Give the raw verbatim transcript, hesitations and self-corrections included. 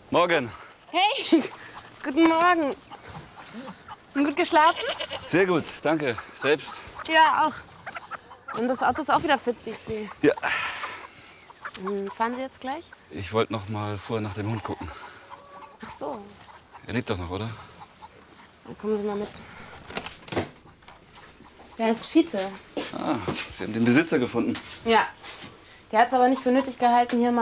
Morgen. Hey, guten Morgen. Und gut geschlafen? Sehr gut, danke. Selbst? Ja, auch. Und das Auto ist auch wieder fit, wie ich sehe. Ja. Hm, fahren Sie jetzt gleich? Ich wollte noch mal vorher nach dem Hund gucken. Ach so, Er lebt doch noch, oder? dann kommen Sie mal mit. Der heißt Fiete. Ah, Sie haben den Besitzer gefunden. Ja. Der hat es aber nicht für nötig gehalten, hier mal